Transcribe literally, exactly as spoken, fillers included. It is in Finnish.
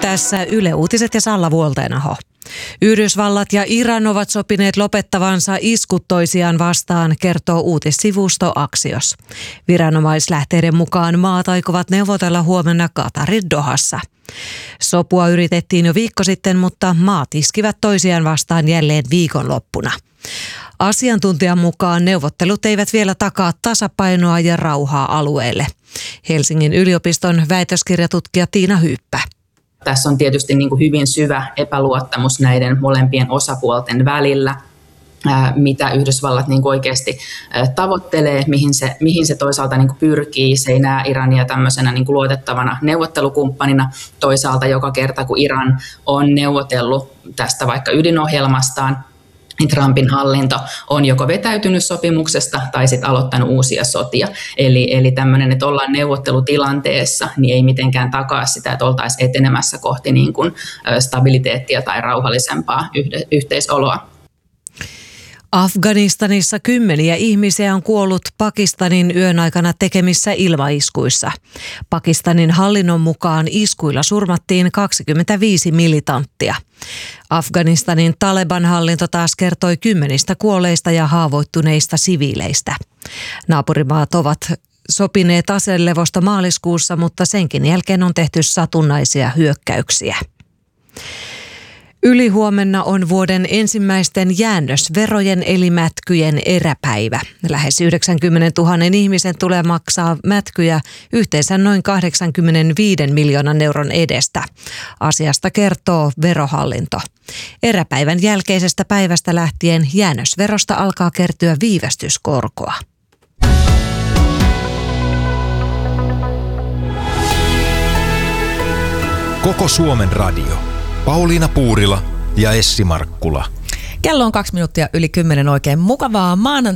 tässä Yle Uutiset ja Salla Vuolteenaho. Yhdysvallat ja Iran ovat sopineet lopettavansa iskut toisiaan vastaan, kertoo uutissivusto Axios. Viranomaislähteiden mukaan maat aikovat neuvotella huomenna Qatarin Dohassa. Sopua yritettiin jo viikko sitten, mutta maat iskivät toisiaan vastaan jälleen viikonloppuna. Asiantuntijan mukaan neuvottelut eivät vielä takaa tasapainoa ja rauhaa alueelle. Helsingin yliopiston väitöskirjatutkija Tiina Hyyppä. Tässä on tietysti niin kuin hyvin syvä epäluottamus näiden molempien osapuolten välillä, mitä Yhdysvallat niin kuin oikeasti tavoittelee, mihin se, mihin se toisaalta niin kuin pyrkii. Se ei näe Irania tämmöisenä niin kuin luotettavana neuvottelukumppanina. Toisaalta joka kerta, kun Iran on neuvotellut tästä vaikka ydinohjelmastaan, niin Trumpin hallinto on joko vetäytynyt sopimuksesta tai sitten aloittanut uusia sotia. Eli, eli tämmöinen, että ollaan neuvottelutilanteessa, niin ei mitenkään takaa sitä, että oltaisiin etenemässä kohti niin kuin stabiliteettia tai rauhallisempaa yhteisoloa. Afganistanissa kymmeniä ihmisiä on kuollut Pakistanin yön aikana tekemissä ilmaiskuissa. Pakistanin hallinnon mukaan iskuilla surmattiin kaksikymmentäviisi militanttia. Afganistanin Taleban-hallinto taas kertoi kymmenistä kuolleista ja haavoittuneista siviileistä. Naapurimaat ovat sopineet aselevosta maaliskuussa, mutta senkin jälkeen on tehty satunnaisia hyökkäyksiä. Ylihuomenna on vuoden ensimmäisten jäännösverojen eli mätkyjen eräpäivä. Lähes yhdeksänkymmentätuhatta ihmisen tulee maksaa mätkyjä yhteensä noin kahdeksankymmentäviisi miljoonan euron edestä. Asiasta kertoo Verohallinto. Eräpäivän jälkeisestä päivästä lähtien jäännösverosta alkaa kertyä viivästyskorkoa. Koko Suomen radio. Pauliina Puurila ja Essi Markkula. Kello on kaksi minuuttia yli kymmenen, oikein mukavaa maanantai.